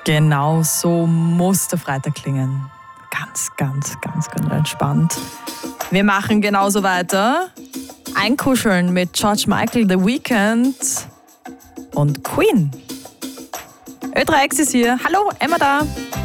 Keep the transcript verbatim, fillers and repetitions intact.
Genau so muss der Freitag klingen. Ganz, ganz, ganz, ganz entspannt. Wir machen genauso weiter. Einkuscheln mit George Michael, The Weeknd und Queen. Ö drei X ist hier. Hallo, Emma da.